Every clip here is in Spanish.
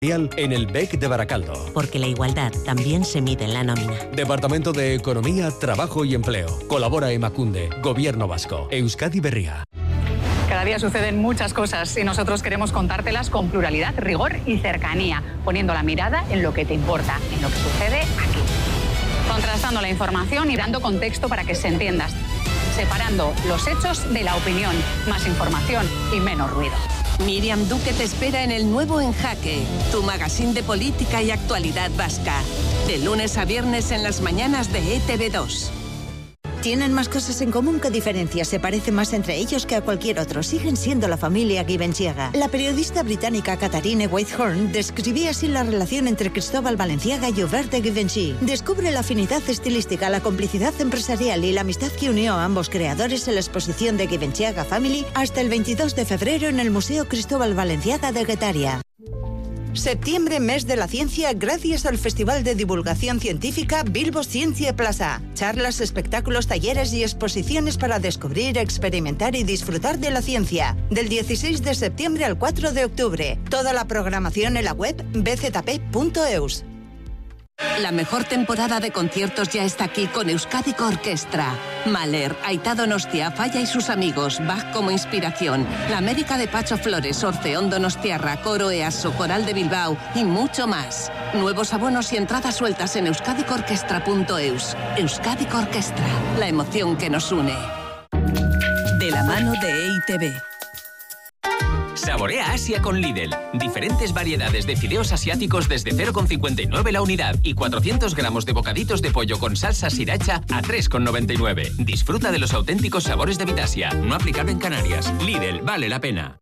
en el BEC de Baracaldo. Porque la igualdad también se mide en la nómina. Departamento de Economía, Trabajo y Empleo. Colabora Emakunde, Gobierno Vasco, Euskadi Berria. Cada día suceden muchas cosas y nosotros queremos contártelas con pluralidad, rigor y cercanía, poniendo la mirada en lo que te importa, en lo que sucede aquí. Contrastando la información y dando contexto para que se entienda. Separando los hechos de la opinión. Más información y menos ruido. Miriam Duque te espera en el nuevo En Jaque, tu magazín de política y actualidad vasca. De lunes a viernes en las mañanas de ETV2. Tienen más cosas en común que diferencias. Se parecen más entre ellos que a cualquier otro. Siguen siendo la familia Givenchy. La periodista británica Catherine Whitehorn describía así la relación entre Cristóbal Balenciaga y Hubert de Givenchy. Descubre la afinidad estilística, la complicidad empresarial y la amistad que unió a ambos creadores en la exposición de Givenchy Family hasta el 22 de febrero en el Museo Cristóbal Balenciaga de Guetaria. Septiembre, mes de la ciencia, gracias al Festival de Divulgación Científica Bilbo Science Plaza. Charlas, espectáculos, talleres y exposiciones para descubrir, experimentar y disfrutar de la ciencia. Del 16 de septiembre al 4 de octubre. Toda la programación en la web bzp.eus. La mejor temporada de conciertos ya está aquí con Euskadiko Orkestra. Mahler, Aitá Donostia, Falla y sus amigos, Bach como inspiración, La América de Pacho Flores, Orfeón Donostiarra, Coro EASO, Coral de Bilbao y mucho más. Nuevos abonos y entradas sueltas en euskadikorkestra.eus. Euskadiko Orkestra, la emoción que nos une. De la mano de EITV. Saborea Asia con Lidl. Diferentes variedades de fideos asiáticos desde 0,59 la unidad y 400 gramos de bocaditos de pollo con salsa sriracha a 3,99. Disfruta de los auténticos sabores de Vitasia. No aplicable en Canarias. Lidl, vale la pena.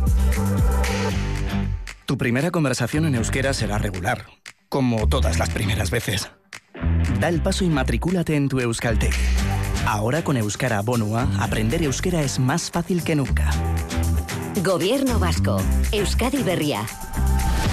Tu primera conversación en euskera será regular, como todas las primeras veces. Da el paso y matricúlate en tu Euskalteg. Ahora con Euskara Bonua, aprender euskera es más fácil que nunca. Gobierno Vasco, Euskadi Berria.